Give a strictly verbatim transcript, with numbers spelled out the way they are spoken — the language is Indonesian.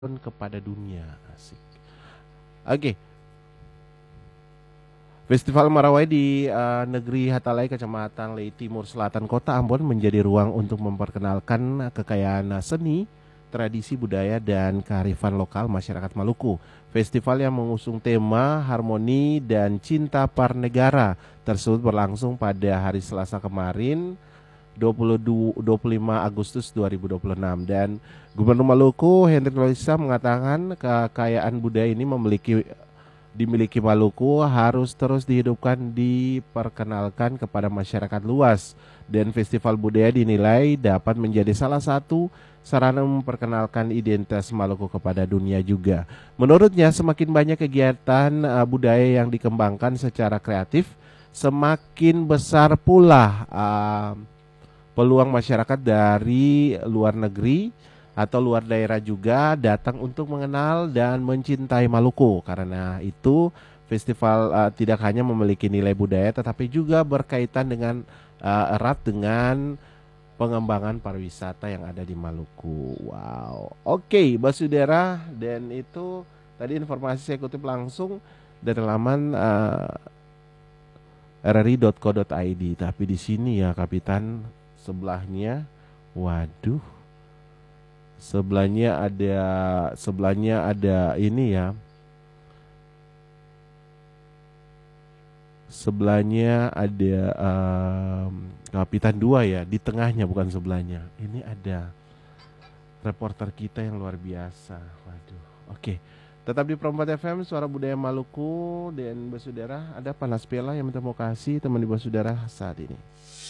kepada dunia. Asik. Oke, Festival Marawai di eh, negeri Hatalai, Kecamatan Lei Timur Selatan, Kota Ambon menjadi ruang untuk memperkenalkan kekayaan seni, tradisi budaya dan kearifan lokal masyarakat Maluku. Festival yang mengusung tema harmoni dan cinta par negara tersebut berlangsung pada hari Selasa kemarin dua puluh dua, dua puluh lima Agustus dua ribu dua puluh enam, dan Gubernur Maluku Henry Loisa mengatakan kekayaan budaya ini memiliki dimiliki Maluku harus terus dihidupkan, diperkenalkan kepada masyarakat luas, dan festival budaya dinilai dapat menjadi salah satu sarana memperkenalkan identitas Maluku kepada dunia juga. Menurutnya semakin banyak kegiatan uh, budaya yang dikembangkan secara kreatif, semakin besar pula uh, peluang masyarakat dari luar negeri atau luar daerah juga datang untuk mengenal dan mencintai Maluku. Karena itu festival uh, tidak hanya memiliki nilai budaya tetapi juga berkaitan dengan uh, erat dengan pengembangan pariwisata yang ada di Maluku. Wow. Oke, Basudara, dan itu tadi informasi saya kutip langsung dari laman uh, r r i dot co dot i d. Tapi di sini ya Kapitan, sebelahnya, waduh, sebelahnya ada sebelahnya ada ini ya, sebelahnya ada um, Kapitan dua ya, di tengahnya bukan sebelahnya. Ini ada reporter kita yang luar biasa. Waduh. Oke, tetap di Prompat F M, Suara Budaya Maluku. Dan Basudara, ada Panas Pela yang minta mau kasih teman di Basudara saat ini.